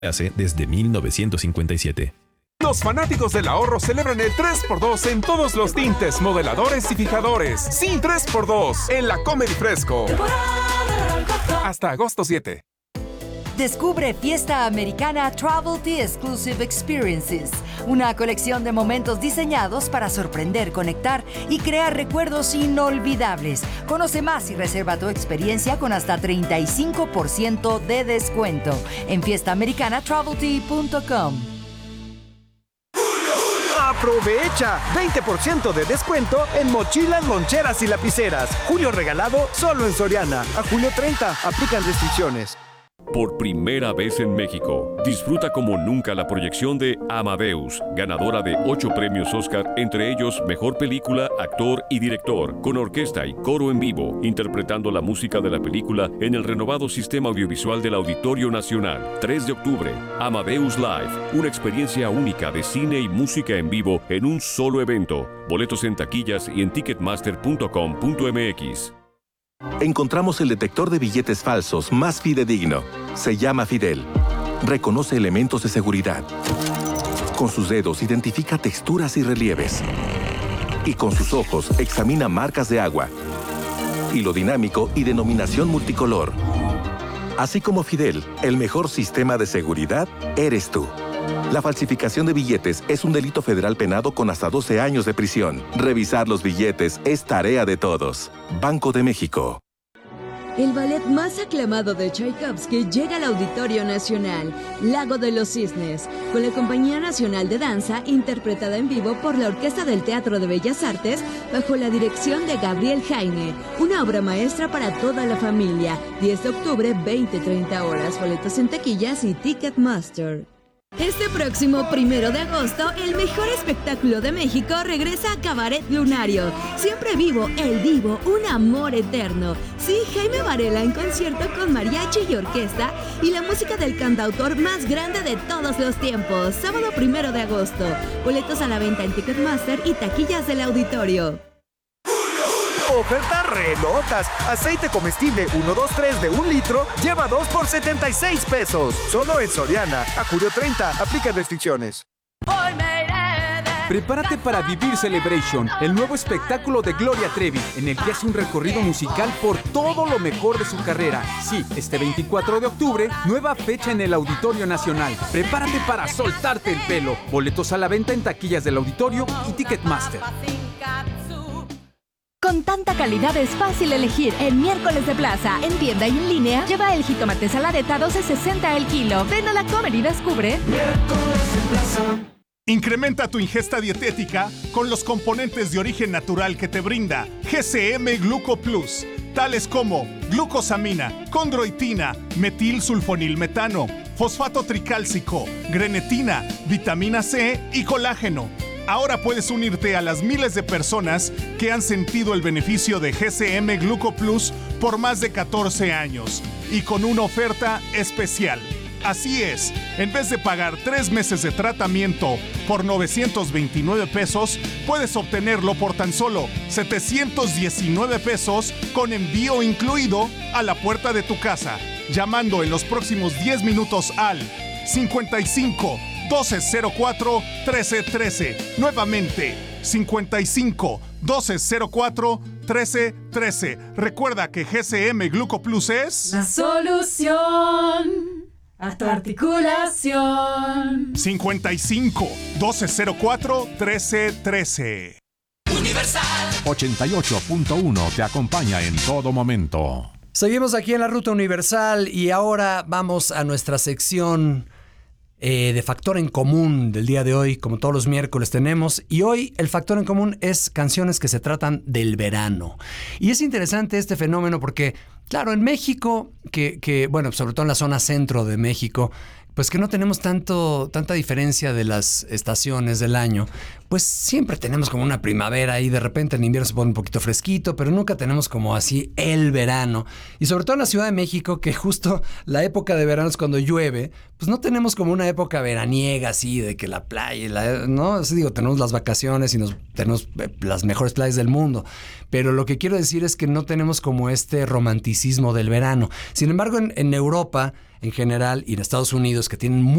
hace desde 1957. Los fanáticos del ahorro celebran el 3x2 en todos los tintes, modeladores y fijadores. Sí, 3x2 en la Comedy Fresco. Hasta agosto 7. Descubre Fiesta Americana Travelty Exclusive Experiences, una colección de momentos diseñados para sorprender, conectar y crear recuerdos inolvidables. Conoce más y reserva tu experiencia con hasta 35% de descuento en fiestaamericanatravelty.com. ¡Aprovecha! 20% de descuento en mochilas, loncheras y lapiceras. Julio regalado solo en Soriana. A julio 30. Aplican restricciones. Por primera vez en México, disfruta como nunca la proyección de Amadeus, ganadora de 8 premios Oscar, entre ellos Mejor Película, Actor y Director, con orquesta y coro en vivo, interpretando la música de la película en el renovado sistema audiovisual del Auditorio Nacional. 3 de octubre, Amadeus Live, una experiencia única de cine y música en vivo en un solo evento. Boletos en taquillas y en ticketmaster.com.mx. Encontramos el detector de billetes falsos más fidedigno. Se llama Fidel. Reconoce elementos de seguridad. Con sus dedos identifica texturas y relieves. Y con sus ojos examina marcas de agua. Hilo dinámico y denominación multicolor. Así como Fidel, el mejor sistema de seguridad eres tú. La falsificación de billetes es un delito federal penado con hasta 12 años de prisión. Revisar los billetes es tarea de todos. Banco de México. El ballet más aclamado de Tchaikovsky llega al Auditorio Nacional, Lago de los Cisnes, con la Compañía Nacional de Danza, interpretada en vivo por la Orquesta del Teatro de Bellas Artes, bajo la dirección de Gabriel Jaime. Una obra maestra para toda la familia. 10 de octubre, 20-30 horas. Boletos en taquillas y Ticketmaster. Este próximo 1 de agosto, el mejor espectáculo de México regresa a Cabaret Lunario. Siempre vivo, el divo, un amor eterno. Sí, Jaime Varela en concierto con mariachi y orquesta y la música del cantautor más grande de todos los tiempos. Sábado 1 de agosto. Boletos a la venta en Ticketmaster y taquillas del auditorio. Ofertas re locas. Aceite comestible 123 de 1 litro, lleva 2 por 76 pesos. Solo en Soriana. A julio 30. Aplica restricciones. Prepárate para vivir Celebration, el nuevo espectáculo de Gloria Trevi, en el que hace un recorrido musical por todo lo mejor de su carrera. Sí, este 24 de octubre, nueva fecha en el Auditorio Nacional. Prepárate para soltarte el pelo. Boletos a la venta en taquillas del auditorio y Ticketmaster. Con tanta calidad es fácil elegir. En Miércoles de Plaza, en tienda y en línea, lleva el jitomate saladeta 12.60 el kilo. Ven a la Comer y descubre. Miércoles de Plaza. Incrementa tu ingesta dietética con los componentes de origen natural que te brinda GCM Gluco Plus, tales como glucosamina, condroitina, metilsulfonilmetano, fosfato tricálcico, grenetina, vitamina C y colágeno. Ahora puedes unirte a las miles de personas que han sentido el beneficio de GCM Gluco Plus por más de 14 años y con una oferta especial. Así es, en vez de pagar 3 meses de tratamiento por 929 pesos, puedes obtenerlo por tan solo 719 pesos con envío incluido a la puerta de tu casa, llamando en los próximos 10 minutos al 55 1204 1313. Nuevamente, 55 1204 1313. Recuerda que GCM Gluco Plus es la solución a tu articulación. 55 1204 1313. Universal 88.1 te acompaña en todo momento. Seguimos aquí en la Ruta Universal y ahora vamos a nuestra sección de Factor en Común del día de hoy, como todos los miércoles tenemos. Y hoy el Factor en Común es canciones que se tratan del verano. Y es interesante este fenómeno porque, claro, en México, bueno, sobre todo en la zona centro de México, pues que no tenemos tanta diferencia de las estaciones del año, pues siempre tenemos como una primavera y de repente en invierno se pone un poquito fresquito, pero nunca tenemos como así el verano. Y sobre todo en la Ciudad de México, que justo la época de verano es cuando llueve, pues no tenemos como una época veraniega así de que la playa, ¿no? Así digo, tenemos las vacaciones y tenemos las mejores playas del mundo. Pero lo que quiero decir es que no tenemos como este romanticismo del verano. Sin embargo, en Europa en general y en Estados Unidos, que tienen